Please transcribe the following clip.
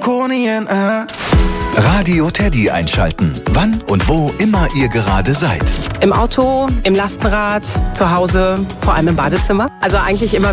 draconian. Radio Teddy einschalten. Wann und wo immer ihr gerade seid. Im Auto, im Lastenrad, zu Hause, vor allem im Badezimmer. Also eigentlich immer